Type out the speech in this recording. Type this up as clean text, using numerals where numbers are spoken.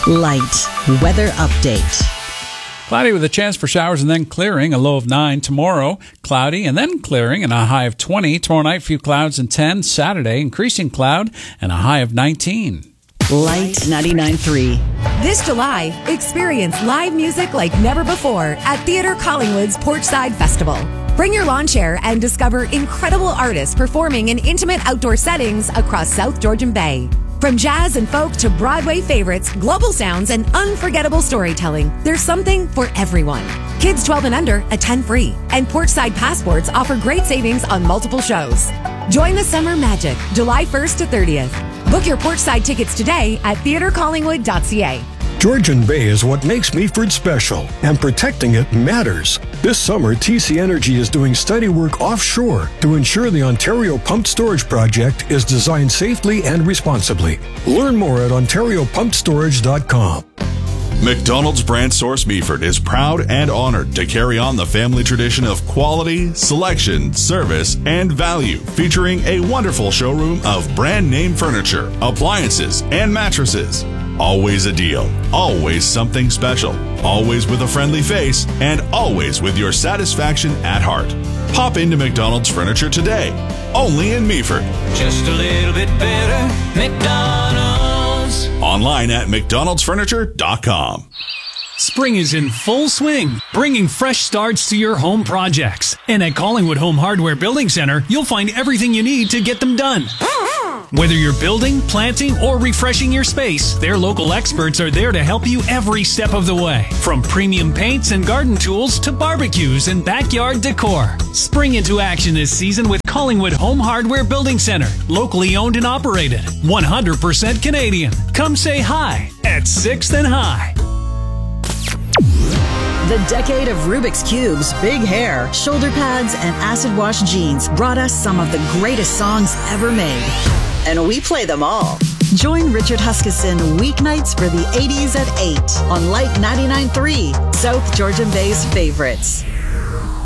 Light weather update. Cloudy with a chance for showers and then clearing, a low of 9. Tomorrow, cloudy and then clearing and a high of 20. Tomorrow night, few clouds and 10. Saturday, increasing cloud and a high of 19. Light 99.3. This July, experience live music like never before at Theatre Collingwood's Porchside Festival. Bring your lawn chair and discover incredible artists performing in intimate outdoor settings across South Georgian Bay. From jazz and folk to Broadway favorites, global sounds, and unforgettable storytelling, there's something for everyone. Kids 12 and under attend free, and Porchside Passports offer great savings on multiple shows. Join the summer magic, July 1st to 30th. Book your Porchside tickets today at theatrecollingwood.ca. Georgian Bay is what makes Meaford special, and protecting it matters. This summer, TC Energy is doing study work offshore to ensure the Ontario Pumped Storage Project is designed safely and responsibly. Learn more at ontariopumpedstorage.com. McDonald's Brand Source Meaford is proud and honored to carry on the family tradition of quality, selection, service, and value, featuring a wonderful showroom of brand name furniture, appliances, and mattresses. Always a deal, always something special, always with a friendly face, and always with your satisfaction at heart. Pop into McDonald's Furniture today, only in Meaford. Just a little bit better, McDonald's. Online at mcdonaldsfurniture.com. Spring is in full swing, bringing fresh starts to your home projects. And at Collingwood Home Hardware Building Center, you'll find everything you need to get them done. Whether you're building, planting, or refreshing your space, their local experts are there to help you every step of the way. From premium paints and garden tools to barbecues and backyard decor. Spring into action this season with Collingwood Home Hardware Building Center. Locally owned and operated. 100% Canadian. Come say hi at 6th and High. The decade of Rubik's Cubes, big hair, shoulder pads, and acid wash jeans brought us some of the greatest songs ever made. And we play them all. Join Richard Huskisson weeknights for the 80s at 8 on Light 99.3, South Georgian Bay's favorites.